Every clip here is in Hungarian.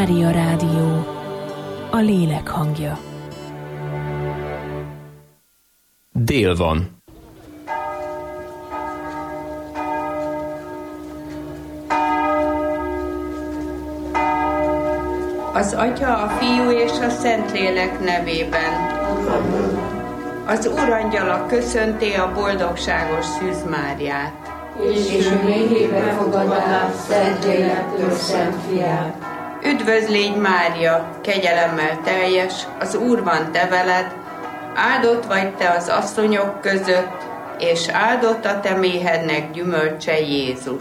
Mária Rádió, a lélek hangja. Dél van. Az Atya, a Fiú és a Szentlélek nevében. Az Úrangyala köszönti a boldogságos Szűz Máriát. És ő méhébe fogadná Szentlélektől Szent Fiát. Üdvözl légy, Mária, kegyelemmel teljes, az Úr van te veled, áldott vagy te az asszonyok között, és áldott a te méhednek gyümölcse Jézus.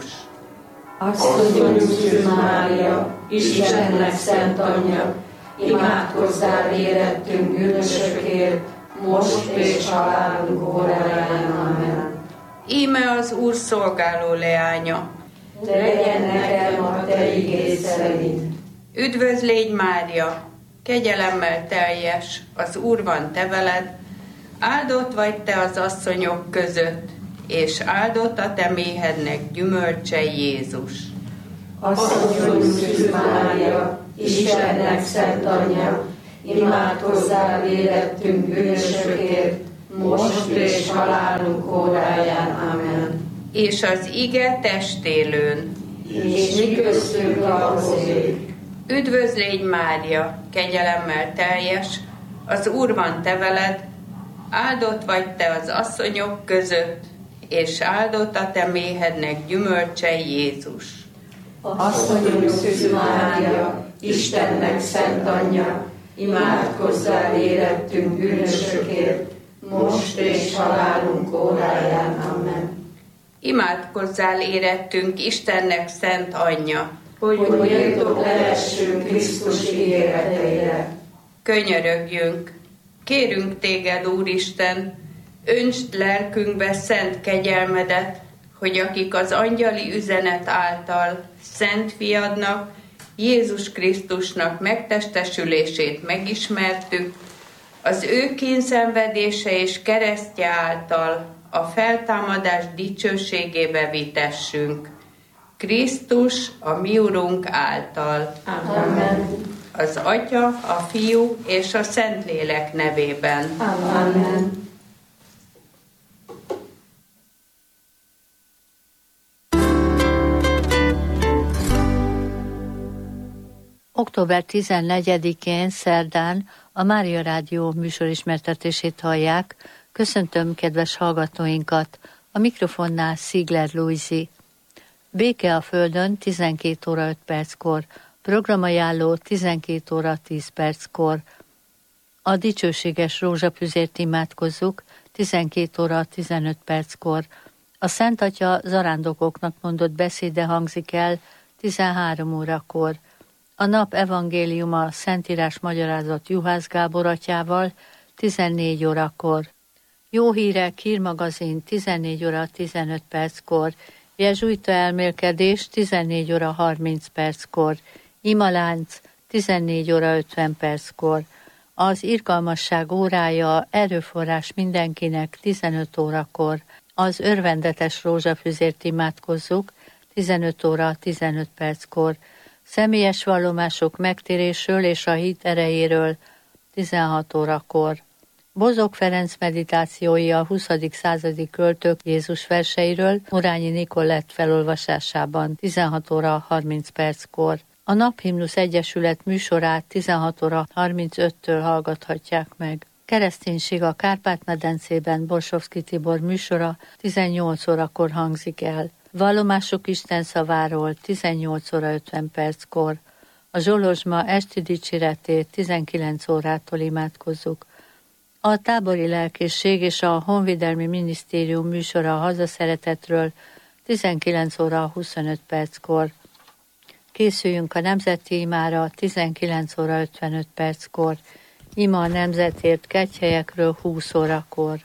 Asszonyom Szűz Mária, Istennek szent anyja, imádkozzál érettünk bűnösökért, most és halálunk óráján. Amen. Íme az Úr szolgáló leánya. Legyen nekem a te igéd szerint. Üdvözl légy, Mária, kegyelemmel teljes, az Úr van te veled, áldott vagy te az asszonyok között, és áldott a te méhednek gyümölcse Jézus. Asszonyom Szűz Mária, Istennek szent anyja, imádkozzál érettünk bűnösökért, most és halálunk óráján. Amen. És az ige testélőn. És mi köztünk lakozik. Üdvözl légy, Mária, kegyelemmel teljes, az Úr van te veled, áldott vagy te az asszonyok között, és áldott a te méhednek gyümölcse Jézus. Asszonyom Szűz Mária, Istennek szent anyja, imádkozzál érettünk bűnösökért, most és halálunk óráján. Amen. Imádkozzál érettünk Istennek szent anyja, hogy méltók lehessünk Krisztus ígéreteire. Könyörögjünk, kérünk téged, Úristen, öntsd lelkünkbe szent kegyelmedet, hogy akik az angyali üzenet által szent fiadnak, Jézus Krisztusnak megtestesülését megismertük, az ő kínszenvedése és keresztje által a feltámadás dicsőségébe vitessünk. Krisztus, a mi Urunk által. Amen. Az Atya, a Fiú és a Szentlélek nevében. Amen. Október 14-én szerdán a Mária Rádió műsorismertetését hallják. Köszöntöm kedves hallgatóinkat, a mikrofonnál Szigler Lujzi. Béke a Földön 12 óra 5 perckor, programajánló 12 óra 10 perckor. A dicsőséges rózsafüzért imádkozzuk 12 óra 15 perckor. A Szent Atya zarándokoknak mondott beszéde hangzik el 13 órakor. A nap evangéliuma Szentírás magyarázat Juhász Gábor atyával 14 órakor. Jó hírek, hírmagazin 14 óra 15 perckor. Jezsuita elmélkedés 14 óra 30 perckor. Imalánc 14 óra 50 perckor. Az irgalmasság órája erőforrás mindenkinek 15 órakor. Az örvendetes rózsafüzért imádkozzuk 15 óra 15 perckor. Személyes vallomások megtérésről és a hit erejéről 16 órakor. Bozog Ferenc meditációi a 20. századi költők Jézus verseiről Murányi Nikolett felolvasásában 16 óra 30 perckor. A Naphimnusz Egyesület műsorát 16 óra 35-től hallgathatják meg. Kereszténység a Kárpát-medencében Borsovszky Tibor műsora 18 órakor hangzik el. Vallomások Isten szaváról 18 óra 50 perckor. A Zsolozsma esti dicséretét 19 órától imádkozzuk. A tábori lelkészség és a Honvédelmi Minisztérium műsora a hazaszeretetről 19 óra 25 perckor. Készüljünk a nemzeti imára 19 óra 55 perckor. Ima a nemzetért kegyhelyekről 20 órakor.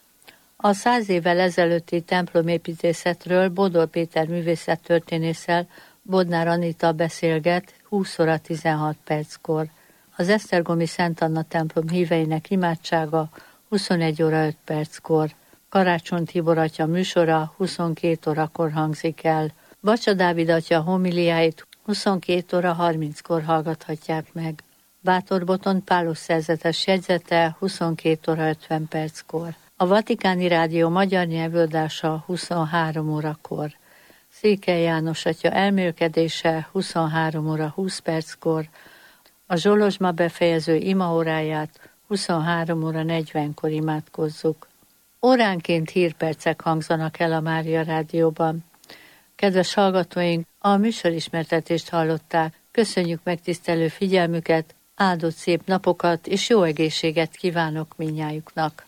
A 100 évvel ezelőtti templomépítészetről Bodor Péter művészettörténésszel Bodnár Anita beszélget 20 óra 16 perckor. Az Esztergomi Szent Anna templom híveinek imádsága 21 óra 5 perckor. Karácsony Tibor atya műsora 22 órakor hangzik el. Bacsa Dávid atya homiliáit 22 óra 30-kor hallgathatják meg. Bátorboton Pálos szerzetes jegyzete 22 óra 50 perckor. A Vatikáni Rádió magyar nyelvőadása 23 órakor. Székely János atya elmélkedése 23 óra 20 perckor. A Zsolozsma befejező imaóráját 23 óra 40-kor imádkozzuk. Óránként hírpercek hangzanak el a Mária Rádióban. Kedves hallgatóink, a műsorismertetést hallották. Köszönjük megtisztelő figyelmüket, áldott szép napokat és jó egészséget kívánok mindnyájuknak.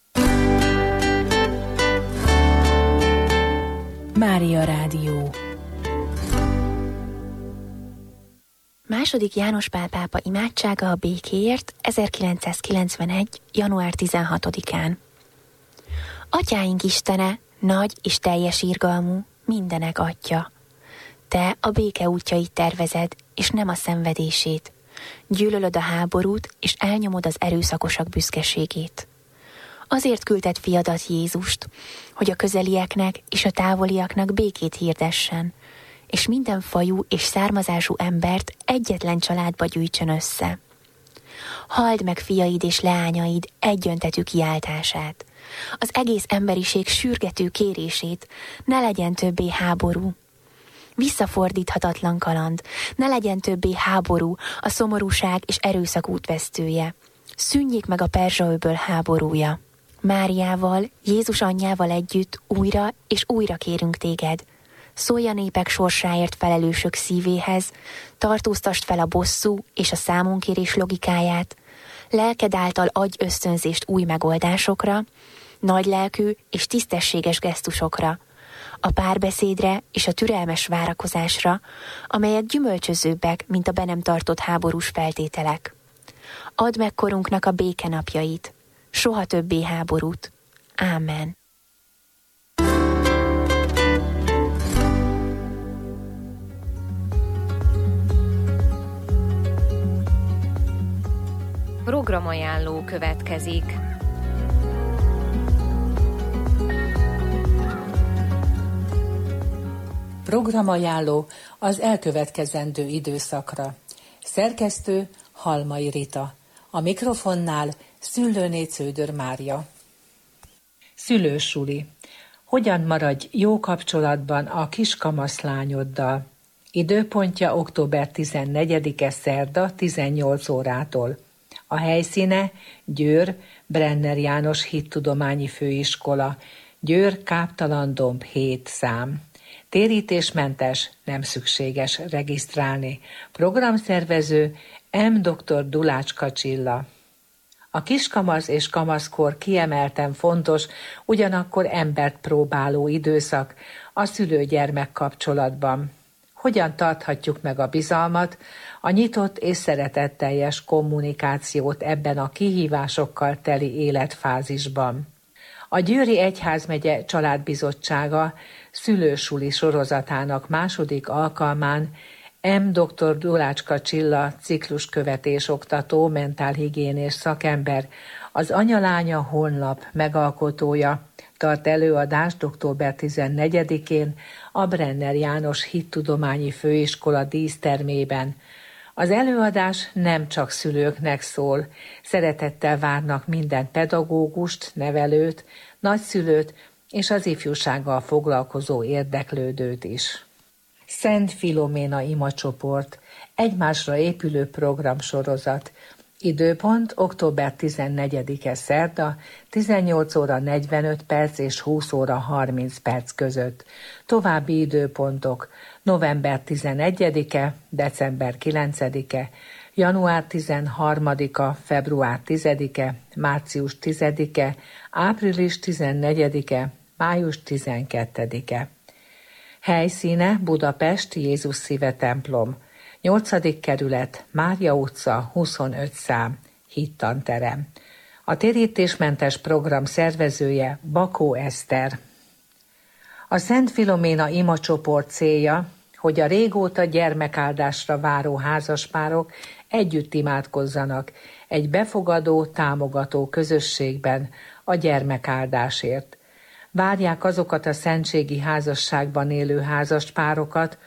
Mária Rádió. II. János Pál pápa imádsága a békéért 1991. január 16-án. Atyáink Istene, nagy és teljes irgalmú, mindenek Atya. Te a béke útjait tervezed, és nem a szenvedését. Gyűlölöd a háborút, és elnyomod az erőszakosak büszkeségét. Azért küldted fiadat Jézust, hogy a közelieknek és a távoliaknak békét hirdessen, és minden fajú és származású embert egyetlen családba gyűjtsön össze. Halld meg fiaid és leányaid egyöntetű kiáltását, az egész emberiség sürgető kérését, ne legyen többé háború. Visszafordíthatatlan kaland, ne legyen többé háború, a szomorúság és erőszak útvesztője. Szűnjék meg a Perzsa-öböl háborúja. Máriával, Jézus anyjával együtt újra és újra kérünk téged. Szólj a népek sorsáért felelősök szívéhez, tartóztasd fel a bosszú és a számonkérés logikáját, lelked által adj ösztönzést új megoldásokra, nagylelkű és tisztességes gesztusokra, a párbeszédre és a türelmes várakozásra, amelyek gyümölcsözőbbek, mint a be nem tartott háborús feltételek. Add meg korunknak a békenapjait, soha többé háborút. Ámen. Programajánló következik. Programajánló az elkövetkezendő időszakra. Szerkesztő Halmai Rita. A mikrofonnál Szüllőné Cződör Mária. Szülősuli. Hogyan maradj jó kapcsolatban a kiskamasz lányoddal? Időpontja október 14-e szerda 18 órától. A helyszíne Győr, Brenner János Hittudományi Főiskola, Győr Káptalan-domb 7 szám. Térítésmentes, nem szükséges regisztrálni. Programszervező M. dr. Dulácska Csilla. A kiskamasz és kamaszkor kiemelten fontos, ugyanakkor embert próbáló időszak a szülő-gyermek kapcsolatban. Hogyan tarthatjuk meg a bizalmat, a nyitott és szeretetteljes kommunikációt ebben a kihívásokkal teli életfázisban? A Győri Egyházmegye Családbizottsága szülősuli sorozatának második alkalmán M. dr. Dulácska Csilla cikluskövetés oktató, mentálhigiénés szakember, az Anyalánya honlap megalkotója tart előadást október 14-én a Brenner János Hittudományi Főiskola dísztermében. Az előadás nem csak szülőknek szól, szeretettel várnak minden pedagógust, nevelőt, nagyszülőt és az ifjúsággal foglalkozó érdeklődőt is. Szent Filoména imacsoport, egymásra épülő programsorozat. Időpont október 14-e szerda, 18 óra 45 perc és 20 óra 30 perc között. További időpontok november 11-e, december 9-e, január 13-a, február 10-e, március 10-e, április 14-e, május 12-e. Helyszíne Budapest Jézus Szíve templom, 8. kerület, Mária utca, 25 szám, hittanterem. A térítésmentes program szervezője Bakó Eszter. A Szent Filoména imacsoport célja, hogy a régóta gyermekáldásra váró házaspárok együtt imádkozzanak egy befogadó, támogató közösségben a gyermekáldásért. Várják azokat a szentségi házasságban élő házaspárokat,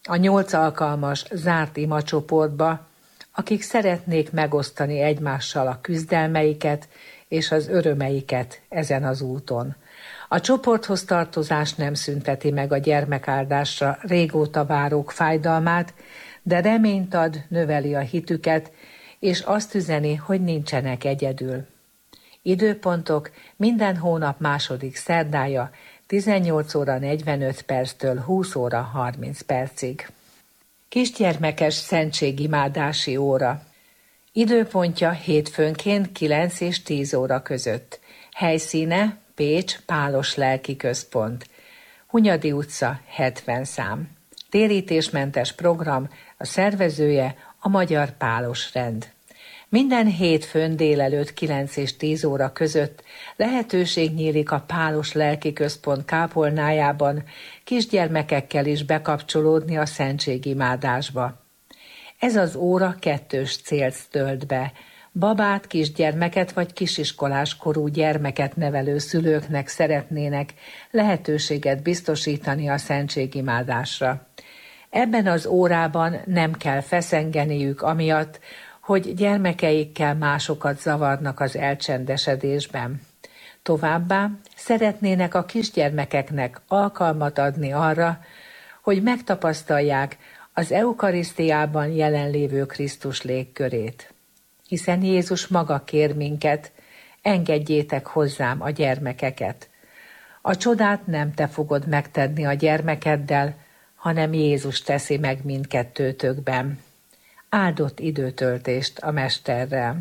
a 8 alkalmas zárt imacsoportba, akik szeretnék megosztani egymással a küzdelmeiket és az örömeiket ezen az úton. A csoporthoz tartozás nem szünteti meg a gyermekáldásra régóta várók fájdalmát, de reményt ad, növeli a hitüket, és azt üzeni, hogy nincsenek egyedül. Időpontok minden hónap második szerdája 18 óra 45 perctől 20 óra 30 percig. Kisgyermekes szentségimádási óra. Időpontja hétfőnként 9 és 10 óra között. Helyszíne Pécs, Pálos Lelki Központ. Hunyadi utca 70 szám. Térítésmentes program, a szervezője a Magyar Pálos Rend. Minden hétfőn délelőtt 9 és 10 óra között lehetőség nyílik a Pálos Lelki Központ kápolnájában kisgyermekekkel is bekapcsolódni a szentségimádásba. Ez az óra kettős célt tölt be. Babát, kisgyermeket vagy kisiskolás korú gyermeket nevelő szülőknek szeretnének lehetőséget biztosítani a szentségimádásra. Ebben az órában nem kell feszengeniük amiatt, hogy gyermekeikkel másokat zavarnak az elcsendesedésben. Továbbá szeretnének a kisgyermekeknek alkalmat adni arra, hogy megtapasztalják az eukarisztiában jelenlévő Krisztus légkörét. Hiszen Jézus maga kér minket, engedjétek hozzám a gyermekeket. A csodát nem te fogod megtenni a gyermekeddel, hanem Jézus teszi meg mindkettőtökben. Áldott időtöltést a Mesterrel!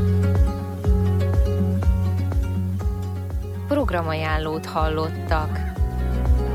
Programajánlót hallottak.